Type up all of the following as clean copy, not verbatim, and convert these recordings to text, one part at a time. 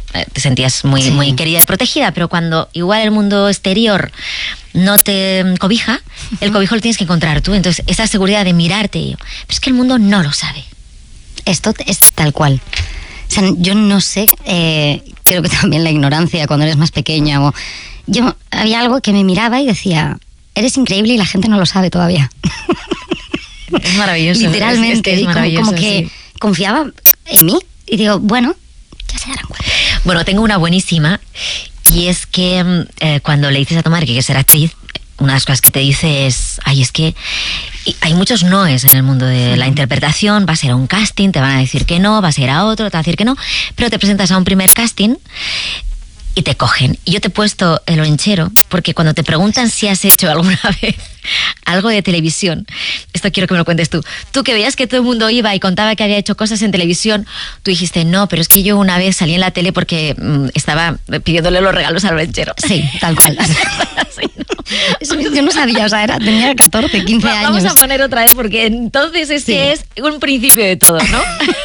te sentías muy querida y protegida, pero cuando igual el mundo exterior no te cobija, el cobijo lo tienes que encontrar tú. Entonces, esa seguridad de mirarte, pero es que el mundo no lo sabe. Esto es tal cual. O sea, yo no sé, creo que también la ignorancia cuando eres más pequeña. Yo había algo que me miraba y decía, eres increíble y la gente no lo sabe todavía. Es maravilloso. Literalmente, es maravilloso, como que confiaba en mí y digo, bueno, ya se darán cuenta. Bueno, tengo una buenísima y es que cuando le dices a tu madre que quieres ser actriz, una de las cosas que te dice es, es que hay muchos noes en el mundo de la interpretación, vas a ir a un casting, te van a decir que no, vas a ir a otro, te van a decir que no, pero te presentas a un primer casting y te cogen. Y yo te he puesto el olenchero porque cuando te preguntan si has hecho alguna vez algo de televisión, esto quiero que me lo cuentes tú. Tú que veías que todo el mundo iba y contaba que había hecho cosas en televisión, tú dijiste, no, pero es que yo una vez salí en la tele porque estaba pidiéndole los regalos al olenchero. Sí, tal cual. Sí, ¿no? Eso yo no sabía, o sea, tenía 14, 15 años. Vamos a poner otra vez porque entonces es que es un principio de todo, ¿no?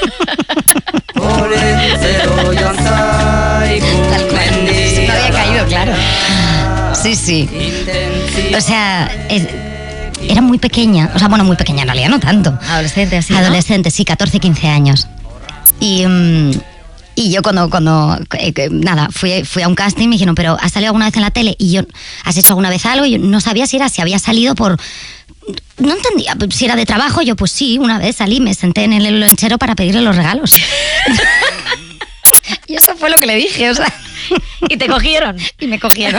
Tal cual. No había caído, claro. Sí. O sea, era muy pequeña. O sea, bueno, muy pequeña en realidad, no tanto. Adolescente, así, ¿no? Adolescente, sí, 14, 15 años. Y yo cuando nada, fui a un casting y me dijeron, pero ¿has salido alguna vez en la tele? Y yo, ¿has hecho alguna vez algo? Y yo no sabía si había salido por... No entendía si era de trabajo. Yo, pues sí, una vez salí, me senté en el lonchero para pedirle los regalos. Y eso fue lo que le dije, o sea... ¿Y te cogieron? Y me cogieron.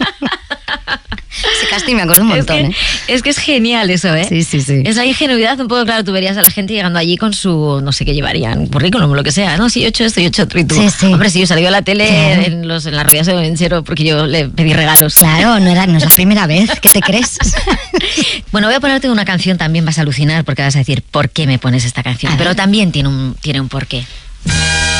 Ese casting me acuerdo un montón, es que es genial eso, ¿eh? Sí. Es la ingenuidad, un poco, claro, tú verías a la gente llegando allí con su, no sé qué llevarían, currículum o lo que sea, ¿no? Sí, yo he hecho esto, yo he hecho otro, y tú, sí. Hombre, sí, yo salí a la tele en las ruedas de Olenchero porque yo le pedí regalos. Claro, no es la primera vez, ¿qué te crees? Bueno, voy a ponerte una canción, también vas a alucinar porque vas a decir, ¿por qué me pones esta canción? Pero también tiene un porqué.